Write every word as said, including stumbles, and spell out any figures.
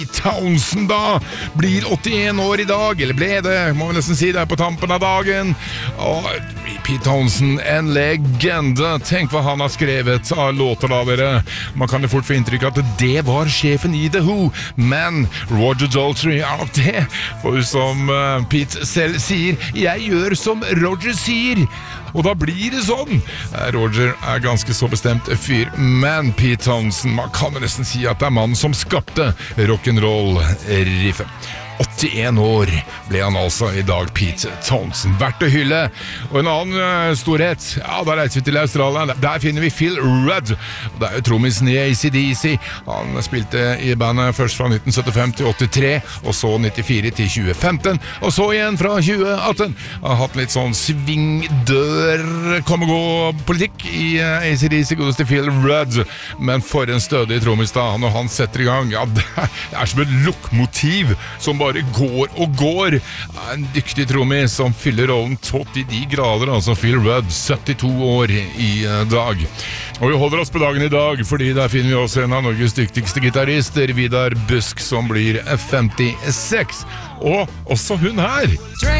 Townsend da blir åttien år i dag, eller ble det, må vi nesten si det på tampen av dagen. Og Pete Townsend, en legende. Tenk hva han har skrevet av låter da, dere. Man kan jo fort få inntrykk at det var sjefen i The Who, men Roger Daltrey er nok det. For som uh, Pete selv sier, jeg gjør som Roger sier. Og da blir det sånn. Roger er ganske så bestemt fyr, men Pete Townsend, man kan nesten si at det er mannen som skapte rock'n'roll-riffet. åttien år ble han altså i dag, Pete Townsend. Verdt å hylle. Og en annen uh, storhet, ja, da reiser vi til Australia. Der finner vi Phil Rudd. Det er jo trommisen i A C D C. Han spilte i bandet først fra nitten syttifem til åttitre, og så nittifire til tjue femten, og så igjen fra tjue atten. Han har hatt litt sånn svingdør, kom-og-gå-politikk i uh, A C D C, godeste Phil Rudd. Men for en stødig trommis da, når han setter i gang, ja, det er som et lokomotiv som bare går og går. En dyktig trommis som fyller rollen tått i de grader, altså Phil Rudd, syttito år i dag. Og vi holder oss på dagen i dag, fordi der finner vi også en av Norges dyktigste gitarister, Vidar Busk, som blir femtiseks. Og også hun her.